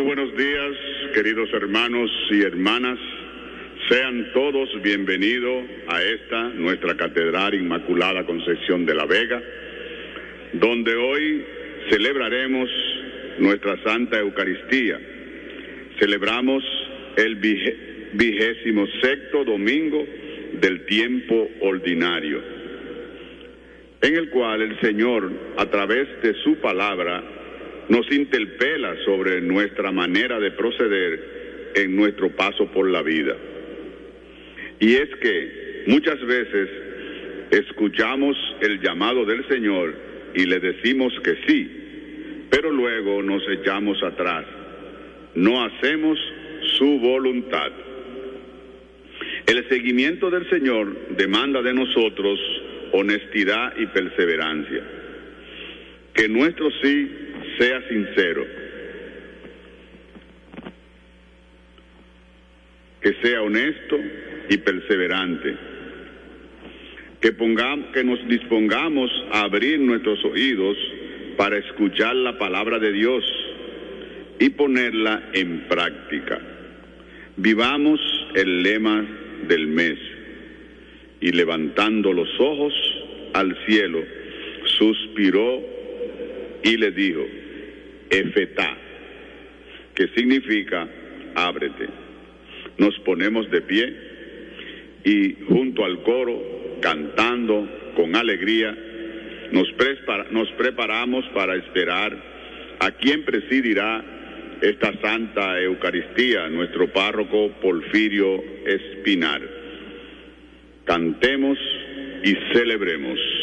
buenos días, queridos hermanos y hermanas. Sean todos bienvenidos a esta, nuestra Catedral Inmaculada Concepción de la Vega, donde hoy celebraremos nuestra Santa Eucaristía. Celebramos el 26º domingo del tiempo ordinario, en el cual el Señor, a través de su palabra, nos interpela sobre nuestra manera de proceder en nuestro paso por la vida. Y es que muchas veces escuchamos el llamado del Señor y le decimos que sí, pero luego nos echamos atrás. No hacemos su voluntad. El seguimiento del Señor demanda de nosotros honestidad y perseverancia. Que nuestro sí sea sincero, que sea honesto y perseverante, que nos dispongamos a abrir nuestros oídos para escuchar la palabra de Dios y ponerla en práctica. Vivamos el lema del mes: y levantando los ojos al cielo, suspiró y le dijo, Efetá, que significa ábrete. Nos ponemos de pie y junto al coro, cantando con alegría, nos preparamos para esperar a quien presidirá esta Santa Eucaristía, nuestro párroco Porfirio Espinar. Cantemos y celebremos.